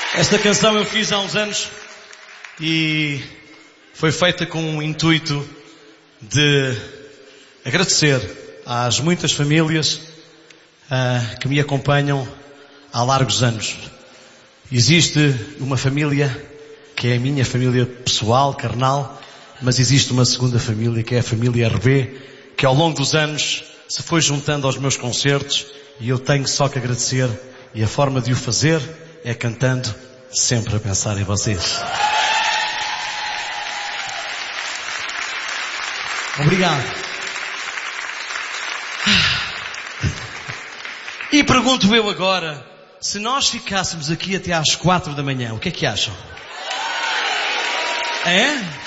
Esta canção eu fiz há uns anos e foi feita com o intuito de agradecer às muitas famílias que me acompanham há largos anos. Existe uma família que é a minha família pessoal, carnal, mas existe uma segunda família que é a família RB, que ao longo dos anos se foi juntando aos meus concertos e eu tenho só que agradecer, e a forma de o fazer é cantando, sempre a pensar em vocês. Obrigado. E pergunto eu agora, se nós ficássemos aqui até às 4 da manhã, o que é que acham? É?